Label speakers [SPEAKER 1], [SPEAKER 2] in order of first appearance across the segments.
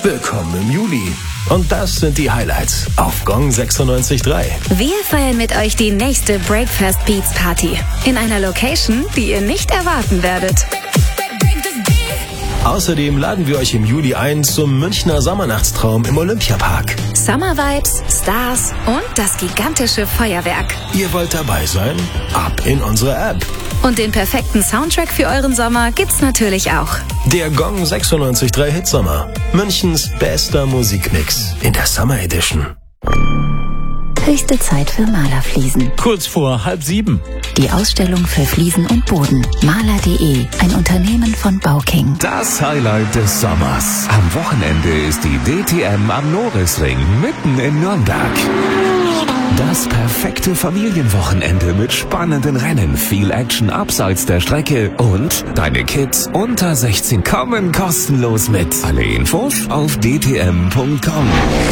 [SPEAKER 1] Willkommen im Juli. Und das sind die Highlights auf Gong 96.3.
[SPEAKER 2] Wir feiern mit euch die nächste Breakfast Beats Party in einer Location, die ihr nicht erwarten werdet.
[SPEAKER 1] Außerdem laden wir euch im Juli ein zum Münchner Sommernachtstraum im Olympiapark.
[SPEAKER 2] Summer Vibes, Stars und das gigantische Feuerwerk.
[SPEAKER 1] Ihr wollt dabei sein? Ab in unsere App.
[SPEAKER 2] Und den perfekten Soundtrack für euren Sommer gibt's natürlich auch.
[SPEAKER 1] Der Gong 96.3 Hitsommer. Münchens bester Musikmix in der Summer Edition.
[SPEAKER 3] Höchste Zeit für Malerfliesen.
[SPEAKER 4] Kurz vor 6:30.
[SPEAKER 3] Die Ausstellung für Fliesen und Boden. Maler.de, ein Unternehmen von Bauking.
[SPEAKER 5] Das Highlight des Sommers. Am Wochenende ist die DTM am Norisring, mitten in Nürnberg. Das perfekte Familienwochenende mit spannenden Rennen, viel Action abseits der Strecke und deine Kids unter 16 kommen kostenlos mit. Alle Infos auf dtm.com.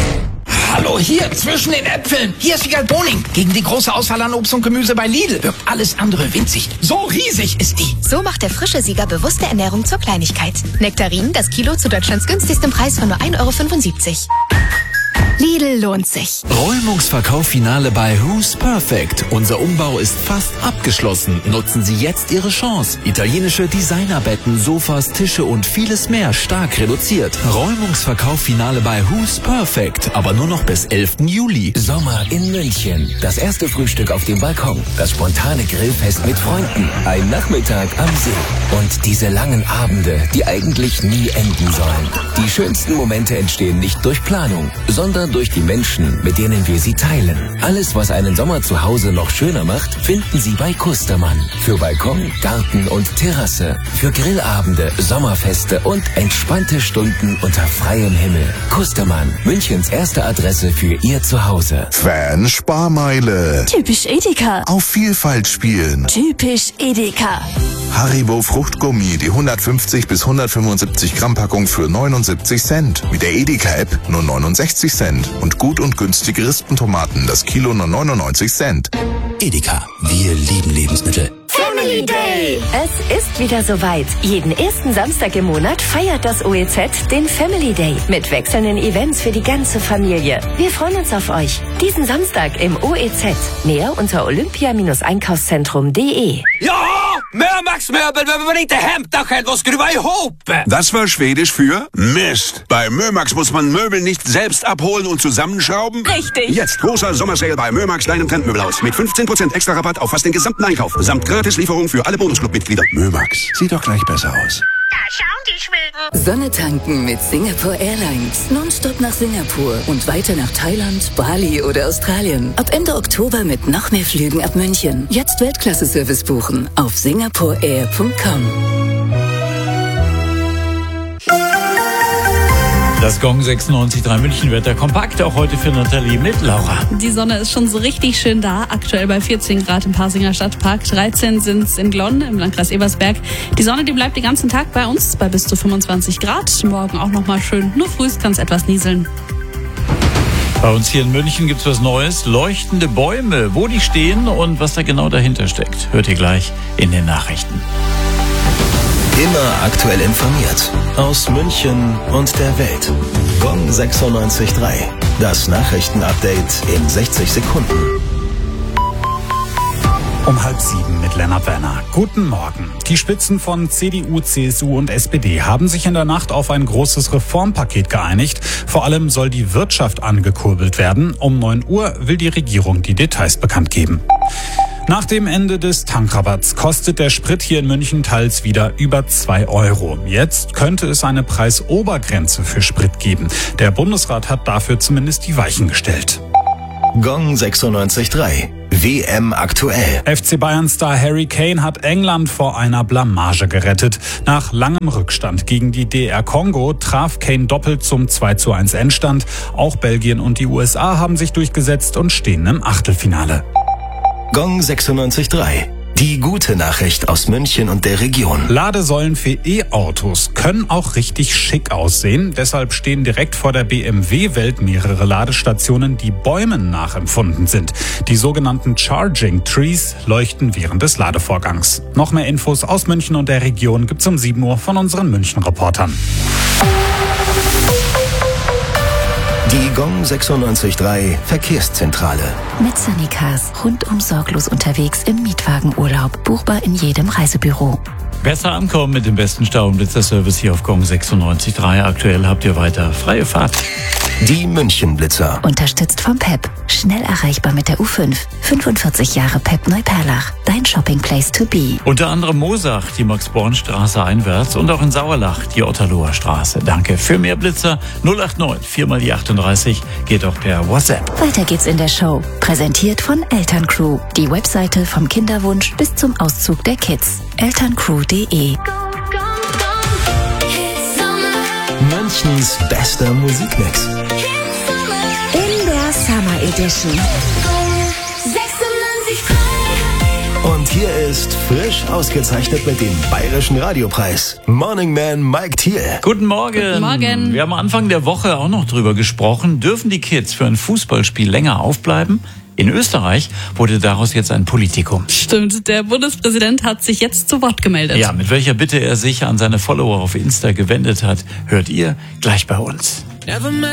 [SPEAKER 6] Hallo, hier, zwischen den Äpfeln. Hier ist Wiegald Boning. Gegen die große Auswahl an Obst und Gemüse bei Lidl wirkt alles andere winzig. So riesig ist die.
[SPEAKER 7] So macht der frische Sieger bewusste Ernährung zur Kleinigkeit. Nektarinen, das Kilo zu Deutschlands günstigstem Preis von nur 1,75 €. Lidl lohnt sich.
[SPEAKER 8] Räumungsverkauf-Finale bei Who's Perfect. Unser Umbau ist fast abgeschlossen. Nutzen Sie jetzt Ihre Chance. Italienische Designerbetten, Sofas, Tische und vieles mehr stark reduziert. Räumungsverkauf-Finale bei Who's Perfect. Aber nur noch bis 11. Juli.
[SPEAKER 9] Sommer in München. Das erste Frühstück auf dem Balkon. Das spontane Grillfest mit Freunden. Ein Nachmittag am See. Und diese langen Abende, die eigentlich nie enden sollen. Die schönsten Momente entstehen nicht durch Planung, sondern durch die Menschen, mit denen wir sie teilen. Alles, was einen Sommer zu Hause noch schöner macht, finden Sie bei Kustermann. Für Balkon, Garten und Terrasse. Für Grillabende, Sommerfeste und entspannte Stunden unter freiem Himmel. Kustermann, Münchens erste Adresse für Ihr Zuhause.
[SPEAKER 10] Fan-Sparmeile.
[SPEAKER 11] Typisch Edeka.
[SPEAKER 10] Auf Vielfalt spielen.
[SPEAKER 11] Typisch Edeka.
[SPEAKER 10] Haribo Fruchtgummi, die 150 bis 175 Gramm Packung für 79 Cent. Mit der Edeka-App nur 69 Cent. Und gut und günstige Rispentomaten, das Kilo nur 99 Cent.
[SPEAKER 12] Edeka, wir lieben Lebensmittel.
[SPEAKER 13] Family Day! Es ist wieder soweit. Jeden ersten Samstag im Monat feiert das OEZ den Family Day mit wechselnden Events für die ganze Familie. Wir freuen uns auf euch. Diesen Samstag im OEZ. Mehr unter olympia-einkaufszentrum.de.
[SPEAKER 6] Ja! Mömax-möbel, wenn man inte hämtar själv och skruva ihop!
[SPEAKER 14] Das war Schwedisch für Mist. Bei Mömax muss man Möbel nicht selbst abholen und zusammenschrauben.
[SPEAKER 13] Richtig.
[SPEAKER 14] Jetzt großer Sommersale bei Mömax, deinem Trendmöbelhaus. Mit 15% extra Rabatt auf fast den gesamten Einkauf. Samt Gratislieferung für alle Bonusclub-Mitglieder. Mömax, sieht doch gleich besser aus.
[SPEAKER 15] Da schauen die Schweden.
[SPEAKER 3] Sonne tanken mit Singapore Airlines. Nonstop nach Singapur und weiter nach Thailand, Bali oder Australien. Ab Ende Oktober mit noch mehr Flügen ab München. Jetzt Weltklasse-Service buchen auf singaporeair.com.
[SPEAKER 4] Das Gong 96.3 München-Wetter kompakt, auch heute für Nathalie mit Laura.
[SPEAKER 16] Die Sonne ist schon so richtig schön da, aktuell bei 14 Grad im Pasinger Stadtpark, 13 sind es in Glonn im Landkreis Ebersberg. Die Sonne, die bleibt den ganzen Tag bei uns bei bis zu 25 Grad. Morgen auch nochmal schön, nur früh kann es etwas nieseln.
[SPEAKER 4] Bei uns hier in München gibt's was Neues, leuchtende Bäume. Wo die stehen und was da genau dahinter steckt, hört ihr gleich in den Nachrichten.
[SPEAKER 1] Immer aktuell informiert. Aus München und der Welt. Gong 96.3. Das Nachrichtenupdate in 60 Sekunden.
[SPEAKER 17] Um 6:30 mit Lennart Werner. Guten Morgen. Die Spitzen von CDU, CSU und SPD haben sich in der Nacht auf ein großes Reformpaket geeinigt. Vor allem soll die Wirtschaft angekurbelt werden. Um 9 Uhr will die Regierung die Details bekannt geben. Nach dem Ende des Tankrabatts kostet der Sprit hier in München teils wieder über 2 €. Jetzt könnte es eine Preisobergrenze für Sprit geben. Der Bundesrat hat dafür zumindest die Weichen gestellt.
[SPEAKER 1] Gong 96.3. WM aktuell.
[SPEAKER 17] FC Bayern-Star Harry Kane hat England vor einer Blamage gerettet. Nach langem Rückstand gegen die DR Kongo traf Kane doppelt zum 2:1 Endstand. Auch Belgien und die USA haben sich durchgesetzt und stehen im Achtelfinale.
[SPEAKER 1] Gong 96.3. Die gute Nachricht aus München und der Region.
[SPEAKER 17] Ladesäulen für E-Autos können auch richtig schick aussehen. Deshalb stehen direkt vor der BMW-Welt mehrere Ladestationen, die Bäumen nachempfunden sind. Die sogenannten Charging Trees leuchten während des Ladevorgangs. Noch mehr Infos aus München und der Region gibt's um 7 Uhr von unseren München-Reportern.
[SPEAKER 1] Die Gong 96.3 Verkehrszentrale.
[SPEAKER 3] Mit Sunnycars rundum sorglos unterwegs im Mietwagenurlaub. Buchbar in jedem Reisebüro.
[SPEAKER 4] Besser ankommen mit dem besten Stau- und Blitzerservice hier auf Gong 96.3. Aktuell habt ihr weiter freie Fahrt.
[SPEAKER 1] Die München-Blitzer.
[SPEAKER 3] Unterstützt vom PEP. Schnell erreichbar mit der U5. 45 Jahre PEP Neuperlach. Dein Shopping-Place to be.
[SPEAKER 4] Unter anderem Moosach, die Max-Born-Straße einwärts und auch in Sauerlach, die Otterloher Straße. Danke. Für mehr Blitzer 089 4x38 geht auch per WhatsApp.
[SPEAKER 3] Weiter geht's in der Show. Präsentiert von Elterncrew. Die Webseite vom Kinderwunsch bis zum Auszug der Kids. elterncrew.de.
[SPEAKER 1] Münchens bester Musikmix.
[SPEAKER 2] In der Summer Edition.
[SPEAKER 1] Und hier ist frisch ausgezeichnet mit dem Bayerischen Radiopreis. Morning Man Mike Thiel.
[SPEAKER 4] Guten Morgen.
[SPEAKER 16] Guten Morgen.
[SPEAKER 4] Wir haben am Anfang der Woche auch noch drüber gesprochen. Dürfen die Kids für ein Fußballspiel länger aufbleiben? In Österreich wurde daraus jetzt ein Politikum.
[SPEAKER 16] Stimmt, der Bundespräsident hat sich jetzt zu Wort gemeldet.
[SPEAKER 4] Ja, mit welcher Bitte er sich an seine Follower auf Insta gewendet hat, hört ihr gleich bei uns.